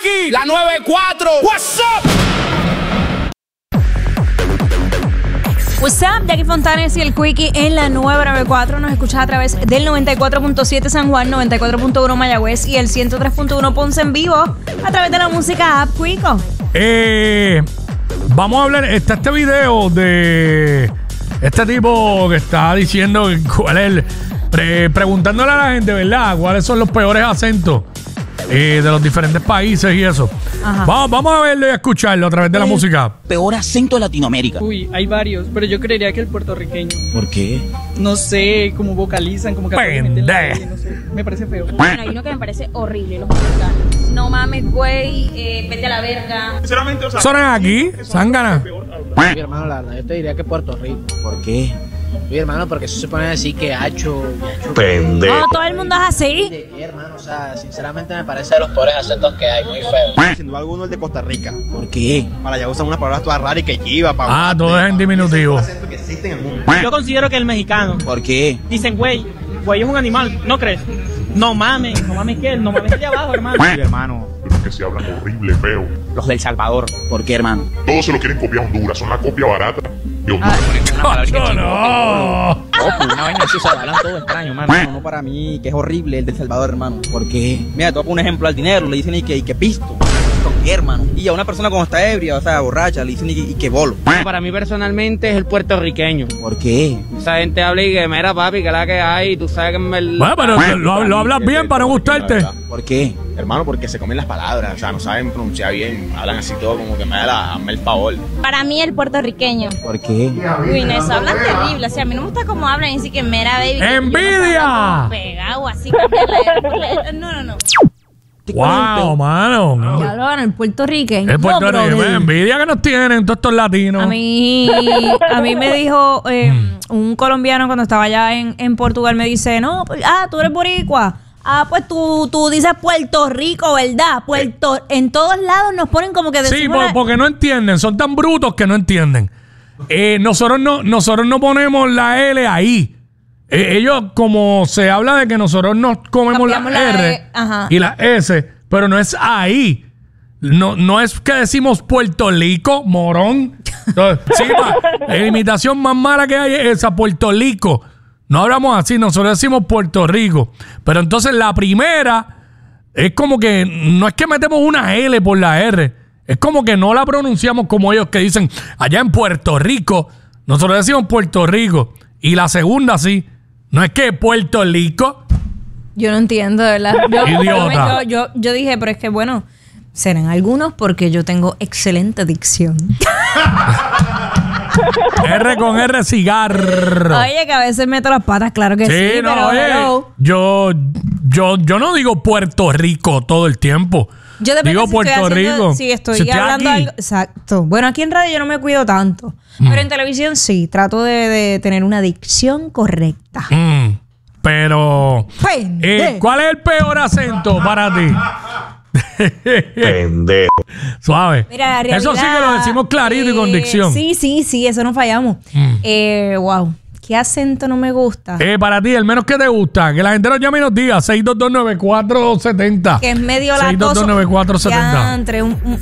Quickie, la 94. What's up? What's up, Jackie Fontanes y el Quickie en la 994. Nos escuchas a través del 94.7 San Juan, 94.1 Mayagüez y el 103.1 Ponce en vivo a través de la música App Quico. Vamos a hablar, está este video de este tipo que está diciendo cuál es preguntándole a la gente, ¿verdad? ¿Cuáles son los peores acentos de los diferentes países y eso? Vamos a verlo y a escucharlo a través de la música. Peor acento de Latinoamérica. Uy, hay varios, pero yo creería que el puertorriqueño. ¿Por qué? No sé, como vocalizan, como que meten la L, no sé, me parece feo. Bueno, hay uno que me parece horrible, los mexicanos. No mames, güey, vete a la verga. Sinceramente, o sea, ¿Sonan aquí? ¿Zángana? Mi hermano, la verdad, yo te diría que Puerto Rico. ¿Por qué? Mi hermano, porque eso se pone a decir que hacho. No, todo el mundo es así. Hermano, o sea, sinceramente me parece de los peores acentos que hay, muy feo. Sin duda alguno el de Costa Rica. ¿Por qué? Para allá usan unas palabras todas raras y que chiva, Todo es en diminutivo. acento que existe en el mundo. Yo considero que el mexicano. ¿Por qué? Dicen, güey es un animal, ¿no crees? No mames ¿qué? No mames el de abajo, hermano. Sí, hermano. Pero que se hablan horrible, feo. Los del Salvador. ¿Por qué, hermano? Todos se lo quieren copiar a Honduras, son la copia barata de Honduras. No. Una vaina así, se hablan todo extraño, hermano. Uno para mí que es horrible el de Salvador, hermano. ¿Por qué? Mira, te voy a poner un ejemplo al dinero, le dicen y que pisto. ¿Por qué, hermano? Y a una persona cuando está ebria, o sea, borracha, le dicen y que bolo. Para mí personalmente es el puertorriqueño. ¿Por qué? Esa gente habla y que mira papi, que la que hay, tú sabes que me... Bueno, pero lo hablas bien para no gustarte. ¿Por qué? Hermano, porque se comen las palabras, o sea, no saben pronunciar bien, hablan así todo como que hazme el favor. Para mí el puertorriqueño. ¿Por qué? Uy, no, eso hablan terrible. O sea, a mí no me gusta cómo hablan y así que mera baby. ¡Envidia! Pegado así, cambiarla. No. Wow, mano. Ya lo van el puertorriqueño. El puertorriqueño, envidia que nos tienen todos estos latinos. A mí me dijo un colombiano cuando estaba allá en Portugal, me dice, no, tú eres boricua. Pues tú dices Puerto Rico, ¿verdad? En todos lados nos ponen como que decimos... Sí, porque no entienden, son tan brutos que no entienden. Nosotros no ponemos la L ahí. Ellos, como se habla de que nosotros nos comemos la R y la S, pero no es ahí. No es que decimos Puerto Rico, morón. Entonces, sí, la imitación más mala que hay es esa, Puerto Rico. No hablamos así, nosotros decimos Puerto Rico. Pero entonces la primera es como que no es que metemos una L por la R. Es como que no la pronunciamos como ellos que dicen allá en Puerto Rico. Nosotros decimos Puerto Rico. Y la segunda sí. No es que Puerto Rico. Yo no entiendo, de verdad. Idiota. Yo dije, pero es que bueno, serán algunos porque yo tengo excelente dicción. R con R cigarro. Oye, que a veces meto las patas, claro que sí. No, pero yo no digo Puerto Rico todo el tiempo. Yo depende digo si Puerto Rico. Si estoy hablando aquí. algo. Exacto. Bueno, aquí en radio yo no me cuido tanto. Pero en televisión sí. Trato de tener una dicción correcta. Pero ¿cuál es el peor acento para ti? Pendejo. Suave. Mira, la realidad, eso sí que lo decimos clarito y con dicción. Sí, eso no fallamos. Wow. ¿Qué acento no me gusta? Para ti, el menos que te gusta. Que la gente nos llame y nos diga 6229470. Que es medio latoso. 6229470. Entre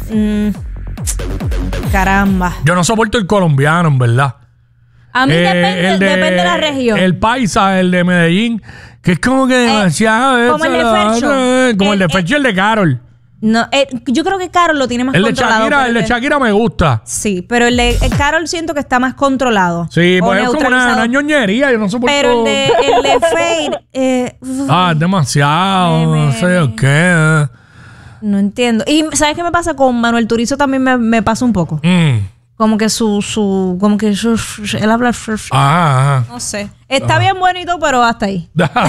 caramba. Yo no soporto el colombiano, en verdad. A mí depende de la región. El paisa, el de Medellín, que es como que demasiado... como el de Fercho. Como el de Fercho y el de Karol. No, yo creo que Karol lo tiene más controlado. El de Shakira me gusta. Sí, pero el de Karol siento que está más controlado. Sí, pues es como una ñoñería. Yo no soporto... Pero el de Fade... es demasiado. No sé qué. No entiendo. Y ¿sabes qué me pasa? Con Manuel Turizo también me pasa un poco. Como que él habla... No sé. Está bien bonito, pero hasta ahí.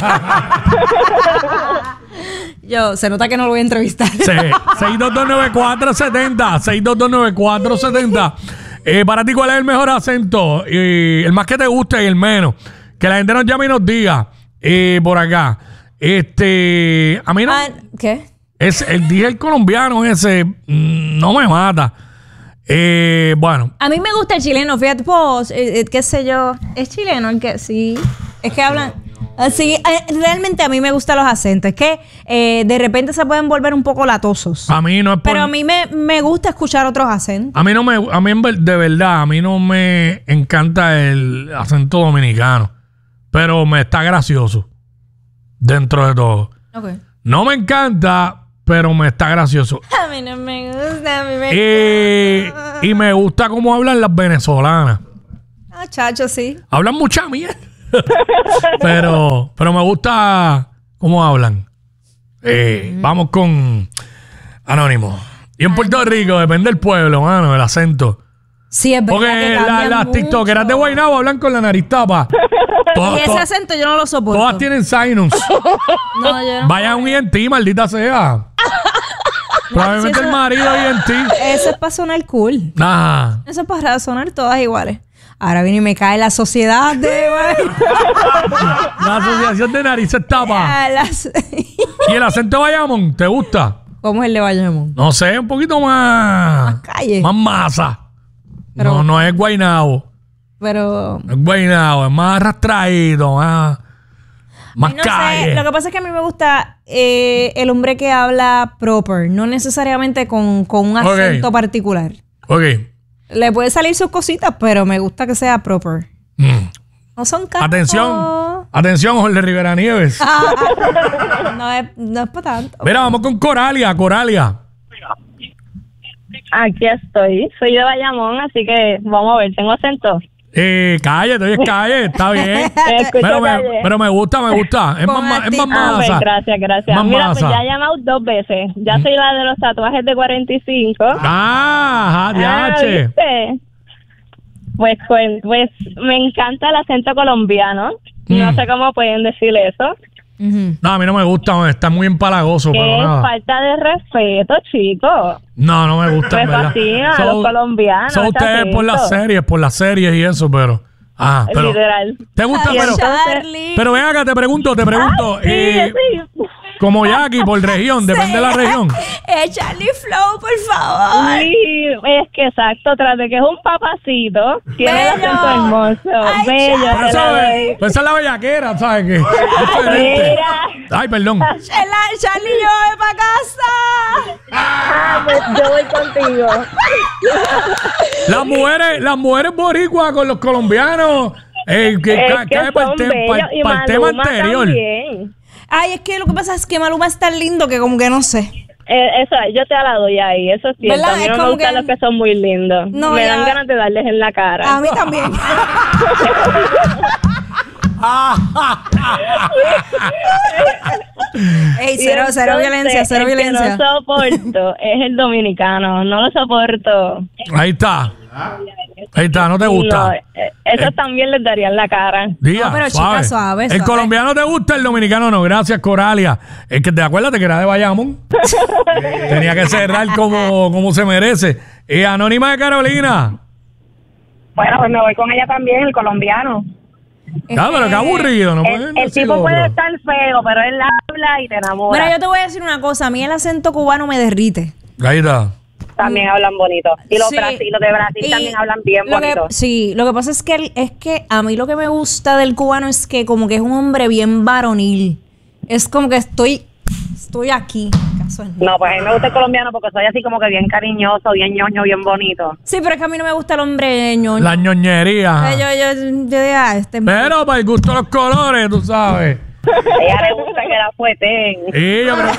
Se nota que no lo voy a entrevistar. Sí. 6229470. 6229470. Para ti, ¿cuál es el mejor acento? El más que te gusta y el menos. Que la gente nos llame y nos diga por acá. A mí no... ¿Qué? Dije el colombiano ese no me mata. Bueno. A mí me gusta el chileno, fíjate, qué sé yo. Es chileno el que sí. Es que hablan. Sí, realmente a mí me gustan los acentos. Es que de repente se pueden volver un poco latosos. A mí no es por... Pero a mí me gusta escuchar otros acentos. A mí de verdad, a mí no me encanta el acento dominicano. Pero me está gracioso. Dentro de todo. Okay. No me encanta, pero me está gracioso. A mí no me gusta, a mí me gusta. Y me gusta cómo hablan las venezolanas. Ah, chacho, sí. Hablan mucha mierda. pero me gusta cómo hablan. Vamos con Anónimo. Y en Puerto Rico, depende del pueblo, mano, el acento. Sí, es verdad. Porque que las tiktokeras de Guaynabo hablan con la nariz tapa. Y ese acento yo no lo soporto. Todas tienen sinus. No, yo no. Vaya a un ENT, maldita sea. Probablemente el marido ENT. Eso es para sonar cool. Ajá. Eso es para sonar todas iguales. Ahora viene y me cae la sociedad de... La asociación de narices tapa. ¿Y el acento de Bayamón? ¿Te gusta? ¿Cómo es el de Bayamón? No sé, un poquito más... Más calle. Más masa. Pero, no es Guaynabo. Pero... No es Guaynabo, es más arrastradito, más no calle. Sé, lo que pasa es que a mí me gusta el hombre que habla proper, no necesariamente con un acento particular. Ok. Le puede salir sus cositas, pero me gusta que sea proper. No son caros. Atención, Jorge Rivera Nieves. No es para tanto. Mira, vamos con Coralia. Aquí estoy. Soy de Bayamón, así que vamos a ver, ¿tengo acento? Calle, está bien. pero me gusta. Es más masa. Gracias. Mira, pues ya he llamado 2 veces. Ya soy la de los tatuajes de 45. ¿Viste? Pues me encanta el acento colombiano. No sé cómo pueden decir eso. No, a mí no me gusta, está muy empalagoso. Qué falta de respeto, chicos. No me gusta. Me fascina a los colombianos. Son ustedes por las series y eso, pero... pero literal. ¿Te gusta? Pero ven acá, te pregunto. Sí. Como Jackie, por región, depende de la región. Charlie Flow, por favor. Sí, es que exacto, tras de que es un papacito, tiene el acento hermoso, bello. Pero esa es la bellaquera, ¿sabes qué? Mira. Ay, perdón. Charlie, yo voy para casa. Pues yo voy contigo. Las mujeres boricuas con los colombianos, cae para el tema anterior. También. Ay, es que lo que pasa es que Maluma es tan lindo que como que no sé. Eso, yo te la doy ahí, eso es cierto. A mí no me gustan los que son muy lindos. No, me dan ganas de darles en la cara. A mí también. Ey, cero violencia. El que no soporto es el dominicano, no lo soporto. Ahí está, no te gusta. No, eso también les daría en la cara. Diga, pero chica, suave. El colombiano te gusta, el dominicano no. Gracias, Coralia. Es que te acuerdas que era de Bayamón. Tenía que cerrar como se merece. Anónima de Carolina. Bueno, pues me voy con ella también, el colombiano. Pero qué aburrido, ¿no? El tipo puede estar feo, pero él habla y te enamora. Mira, yo te voy a decir una cosa. A mí el acento cubano me derrite. Ahí está. También hablan bonito. Y los de Brasil también hablan bien bonito. Sí, lo que pasa es que a mí lo que me gusta del cubano es que como que es un hombre bien varonil. Es como que estoy aquí. No, pues a mí me gusta el colombiano porque soy así como que bien cariñoso, bien ñoño, bien bonito. Sí, pero es que a mí no me gusta el hombre ñoño. La ñoñería. Pero para el gusto de los colores, tú sabes. A ella le gusta que la fueten. Sí, yo creo.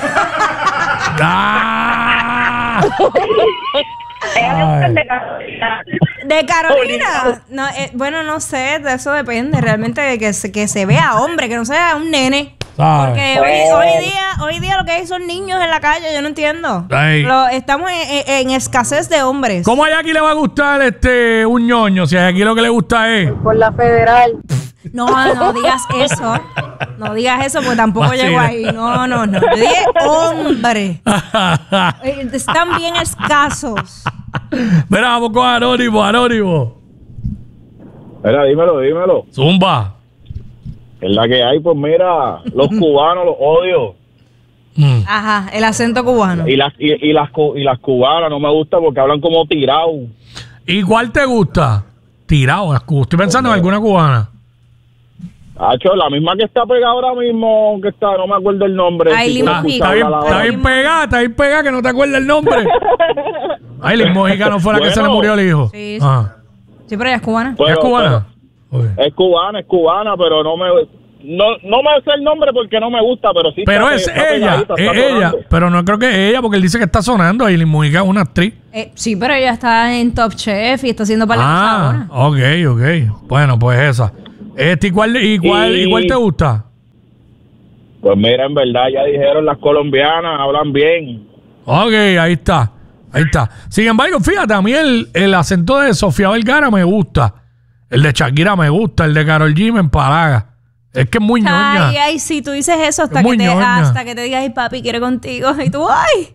Ella le gusta el de Carolina. ¿De Carolina? No, bueno, no sé, de eso depende. Realmente de que se vea hombre, que no sea un nene. Porque hoy día lo que hay son niños en la calle, yo no entiendo. Estamos en escasez de hombres. ¿Cómo a Jackie le va a gustar un ñoño? Si a Jackie lo que le gusta es... Por la federal. No digas eso. No digas eso porque tampoco llego ahí. No. Yo dije hombre. Están bien escasos. Mira, vamos con Anónimo. Mira, dímelo. Zumba. Es la que hay, pues mira, los cubanos los odio. Ajá, el acento cubano. Y las cubanas no me gustan porque hablan como tirado. ¿Y cuál te gusta? Tirado, estoy pensando en alguna cubana. Hacho, la misma que está pegada ahora mismo, que está, no me acuerdo el nombre. Ailín Mojica. Está bien pegada, que no te acuerdas el nombre. Ailín Mojica no fue la que se le murió el hijo. Sí, sí, pero ella es cubana. ¿Es cubana? Okay. Es cubana, pero no me sé el nombre porque no me gusta, pero sí. Pero es ella, pero no creo que es ella, porque él dice que está sonando. Ailín Mojica es una actriz. Sí, pero ella está en Top Chef y está haciendo para la ahora. Ok. Bueno, pues esa. ¿Y cuál te gusta? Pues mira, en verdad ya dijeron las colombianas, hablan bien. Ok, ahí está. Sin embargo, fíjate, a mí el acento de Sofía Vergara me gusta. El de Shakira me gusta. El de Karol G me empalaga. Es que es muy ñoña. Ay, si tú dices eso hasta que te digas, ay, papi, quiero contigo. Y tú, ay.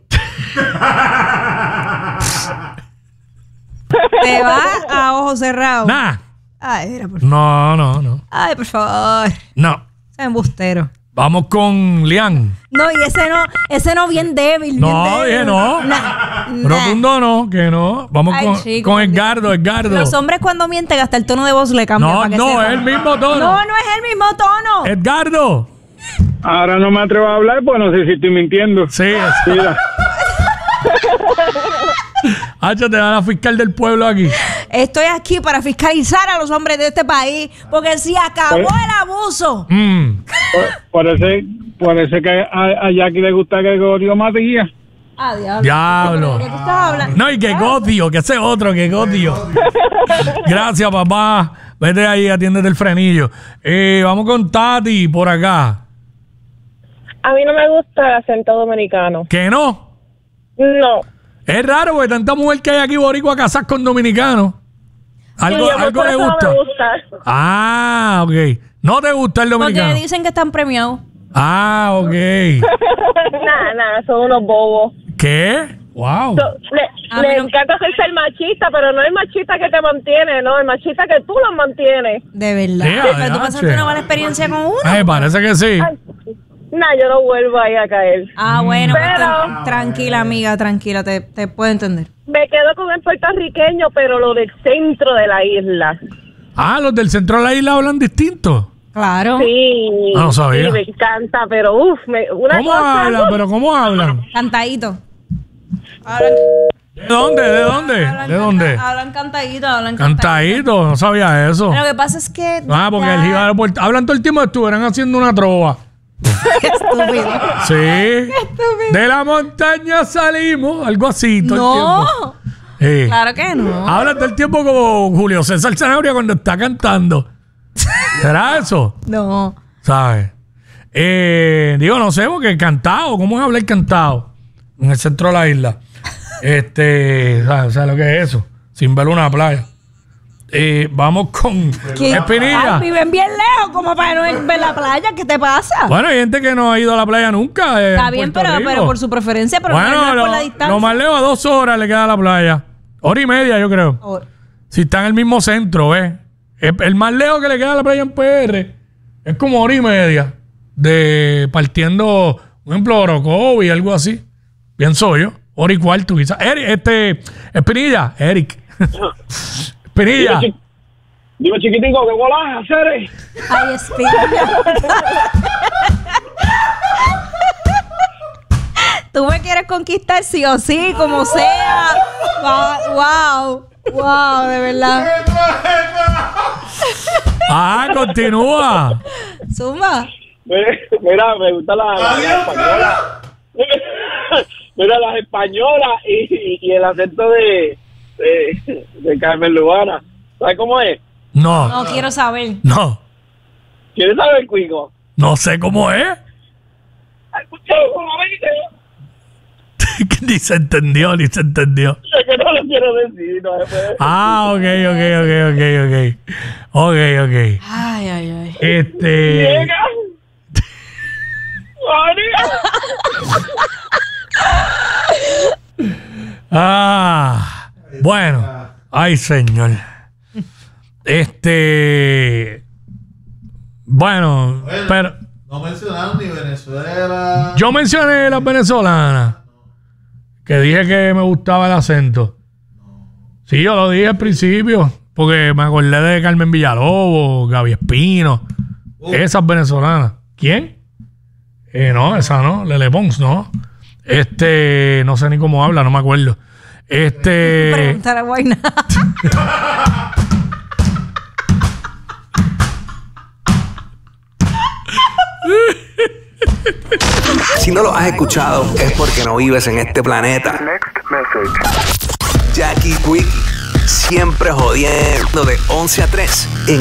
Te vas a ojos cerrados. Nah. Ay, mira, por favor. No. Ay, por favor. No. Es embustero. Vamos con Lian. No, y ese no bien débil. No, dije no. Rotundo no, que no. Vamos con Edgardo. Los hombres cuando mienten hasta el tono de voz le cambia. No, es el mismo tono. No es el mismo tono. Edgardo. Ahora no me atrevo a hablar, pues no sé si estoy mintiendo. Sí. Hacho, te da la fiscal del pueblo aquí. Estoy aquí para fiscalizar a los hombres de este país, porque si acabó el abuso. Parece que a Jackie le gusta Gregorio Matías. Diablo. ¿De qué tú estás hablando? No, y que Godio, que ese otro, que Godio. Gracias, papá. Vete ahí, atiéndete el frenillo. Vamos con Tati por acá. A mí no me gusta el acento dominicano. ¿Que no? No. Es raro porque tanta mujer que hay aquí boricua casas con dominicanos. Algo le gusta. No me gusta. Ah, ok. ¿No te gusta el dominicano? Porque dicen que están premiados. Ah, ok. Nada, son unos bobos. ¿Qué? Wow. Le encanta ser machista, pero no el machista que te mantiene, no, el machista que tú los mantienes. De verdad. Pero tú pasaste una mala experiencia con uno. Parece que sí. Yo no vuelvo ahí a caer. Bueno, pero tranquila, amiga, tranquila, te puedo entender. Me quedo con el puertorriqueño, pero lo del centro de la isla. Los del centro de la isla hablan distinto. Claro. Sí. No sabía. Sí, me encanta, pero ¿Cómo hablan? Cantadito. ¿De dónde? Hablan cantadito, Cantadito, no sabía eso. Pero lo que pasa es que... porque el jíbaro hablan todo el tiempo, estuvieran haciendo una trova. Qué estúpido. Sí. Qué estúpido. De la montaña salimos, algo así todo el tiempo. Sí. Claro que no. Hablan todo el tiempo como Julio César Zanabria cuando está cantando. ¿Será eso? No. ¿Sabes? No sé, porque cantado, ¿cómo es hablar cantado? En el centro de la isla. ¿Sabes lo que es eso? Sin ver una playa. Vamos con Espinilla. Viven bien lejos, como para no ver la playa. ¿Qué te pasa? Bueno, hay gente que no ha ido a la playa nunca. Está bien, pero por su preferencia, pero no es por la distancia. Lo más lejos, 2 horas le queda a la playa. 1:30, yo creo. Si está en el mismo centro, ¿ves? El más lejos que le queda a la playa en PR es como 1:30. Partiendo, por ejemplo, Orocovi y algo así. Pienso yo. 1:15, quizás. Espinilla. Eric. Espinilla. Dime, chiquitico, ¿qué volás, hacer? Ay, Espinilla. Tú me quieres conquistar sí o sí, como sea. Wow, de verdad. Continúa. Zumba. Mira, me gusta la española. Mira, las españolas y el acento de Carmen Lubana. ¿Sabes cómo es? No quiero saber. No. ¿Quieres saber, Cuico? No sé cómo es. Ni se entendió. Es que no lo quiero decir. Ok. Ay. Bueno. Ay, señor. Bueno, pero no mencionaron ni Venezuela. Yo mencioné las venezolanas. Que dije que me gustaba el acento. Sí, yo lo dije al principio. Porque me acordé de Carmen Villalobos, Gaby Espino. Esas venezolanas. ¿Quién? No, esa no. Lele Pons, no. No sé ni cómo habla, no me acuerdo. Preguntar a Guayna. Si no lo has escuchado, es porque no vives en este planeta. Jackie Quickie, siempre jodiendo de 11 a 3 en